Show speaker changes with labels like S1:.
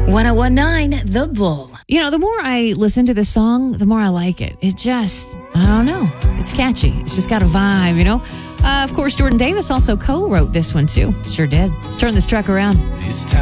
S1: 1019 The Bull.
S2: You know, the more I listen to this song, the more I like it. It just, I don't know. It's catchy. It's just got a vibe, you know? Of course, Jordan Davis also co-wrote this one, too. Sure did. Let's turn this truck around.